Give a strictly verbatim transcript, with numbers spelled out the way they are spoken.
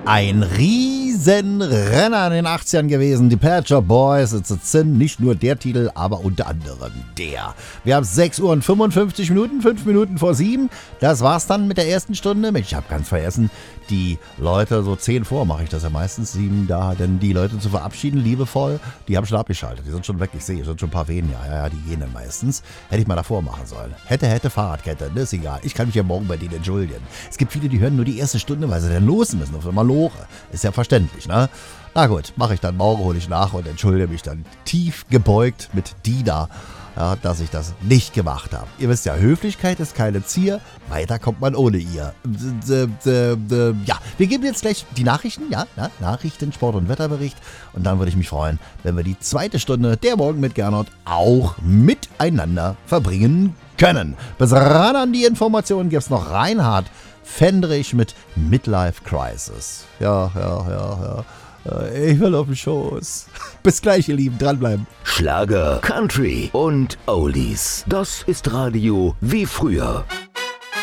Ein Riesenrenner in den achtzigern gewesen. Die Pet Shop Boys, it's a Sin. Nicht nur der Titel, aber unter anderem der. Wir haben sechs Uhr und fünfundfünfzig Minuten, fünf Minuten vor sieben. Das war's dann mit der ersten Stunde. Mensch, ich habe ganz vergessen, die Leute, so zehn vor mache ich das ja meistens, sieben da, denn die Leute zu verabschieden, liebevoll, die haben schon abgeschaltet. Die sind schon weg, ich sehe, es sind schon ein paar weniger. Ja, ja, die gehen dann meistens. Hätte ich mal davor machen sollen. Hätte, hätte, Fahrradkette, das ist egal. Ich kann mich ja morgen bei denen entschuldigen. Es gibt viele, die hören nur die erste Stunde, weil sie dann los müssen auf einmal Loche. Ist ja verständlich, ne? Na gut, mache ich dann morgen, hole ich nach und entschuldige mich dann tief gebeugt mit Dina, ja, dass ich das nicht gemacht habe. Ihr wisst ja, Höflichkeit ist keine Zier, weiter kommt man ohne ihr. D- d- d- ja, wir geben jetzt gleich die Nachrichten, ja, ja, Nachrichten, Sport- und Wetterbericht und dann würde ich mich freuen, wenn wir die zweite Stunde der Morgen mit Gernot auch miteinander verbringen können. Bis ran an die Informationen gibt's noch Reinhard Fendrich mit Midlife Crisis. Ja, ja, ja, ja. Ich will auf den Schoß. Bis gleich, ihr Lieben. Dranbleiben. Schlager, Country und Oldies. Das ist Radio wie früher.